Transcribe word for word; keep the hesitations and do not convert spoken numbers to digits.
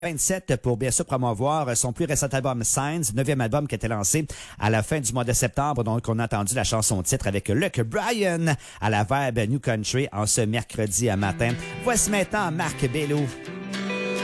vingt-sept pour bien sûr promouvoir son plus récent album Signs, neuvième album qui a été lancé à la fin du mois de septembre. Donc, on a entendu la chanson titre avec Luke Bryan à la vibe New Country en ce mercredi matin. Voici maintenant Marc Bello.